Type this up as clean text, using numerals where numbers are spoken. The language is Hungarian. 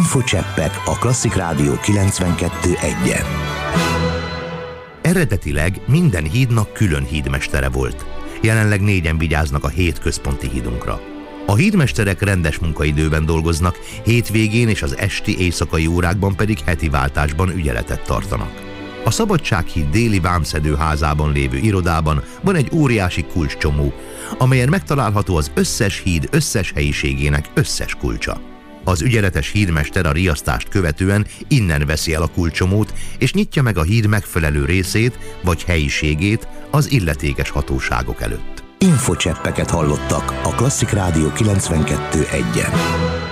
Infocseppek a Klasszik Rádió 92.1-en. Eredetileg minden hídnak külön hídmestere volt. Jelenleg 4-en vigyáznak a 7 központi hídunkra. A hídmesterek rendes munkaidőben dolgoznak, hétvégén és az esti-éjszakai órákban pedig heti váltásban ügyeletet tartanak. A Szabadsághíd déli vámszedőházában lévő irodában van egy óriási kulcscsomó, amelyen megtalálható az összes híd összes helyiségének összes kulcsa. Az ügyeletes hídmester a riasztást követően innen veszi el a kulcscsomót, és nyitja meg a híd megfelelő részét vagy helyiségét az illetékes hatóságok előtt. Infocseppeket hallottak a Klasszik Rádió 92.1-en.